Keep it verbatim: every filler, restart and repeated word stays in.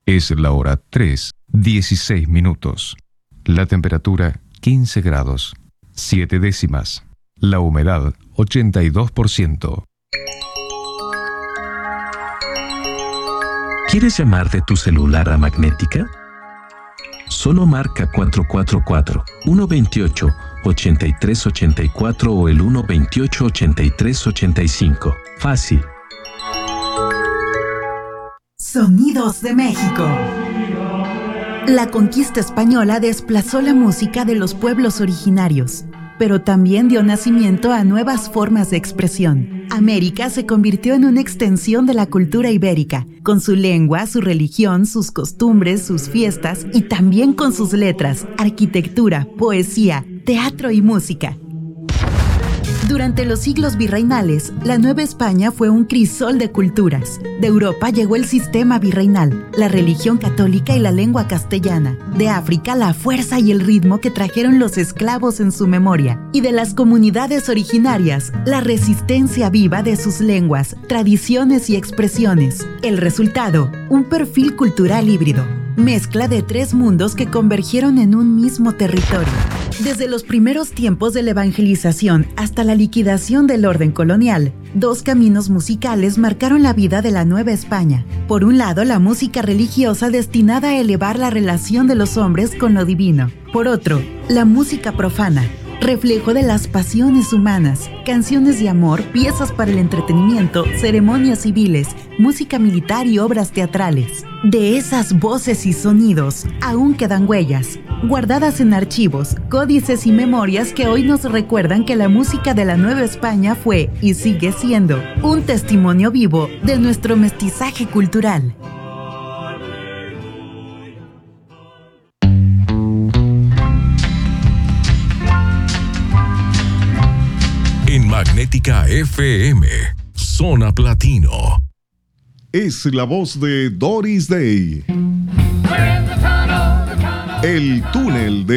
Es la hora tres, dieciséis minutos. La temperatura quince grados, siete décimas. La humedad ochenta y dos por ciento. ¿Quieres llamar de tu celular a Magnética? Solo marca cuatro cuatro cuatro, uno dos ocho, ocho tres ocho cuatro o el uno dos ocho, ocho tres ocho cinco. Fácil. Sonidos de México. La conquista española desplazó la música de los pueblos originarios, pero también dio nacimiento a nuevas formas de expresión. América se convirtió en una extensión de la cultura ibérica, con su lengua, su religión, sus costumbres, sus fiestas y también con sus letras, arquitectura, poesía, teatro y música. Durante los siglos virreinales, la Nueva España fue un crisol de culturas. De Europa llegó el sistema virreinal, la religión católica y la lengua castellana. De África, la fuerza y el ritmo que trajeron los esclavos en su memoria. Y de las comunidades originarias, la resistencia viva de sus lenguas, tradiciones y expresiones. El resultado, un perfil cultural híbrido. Mezcla de tres mundos que convergieron en un mismo territorio. Desde los primeros tiempos de la evangelización hasta la liquidación del orden colonial, dos caminos musicales marcaron la vida de la Nueva España. Por un lado, la música religiosa destinada a elevar la relación de los hombres con lo divino. Por otro, la música profana, reflejo de las pasiones humanas, canciones de amor, piezas para el entretenimiento, ceremonias civiles, música militar y obras teatrales. De esas voces y sonidos aún quedan huellas, guardadas en archivos, códices y memorias que hoy nos recuerdan que la música de la Nueva España fue y sigue siendo un testimonio vivo de nuestro mestizaje cultural. En Magnética F M, Zona Platino. Es la voz de Doris Day. El túnel de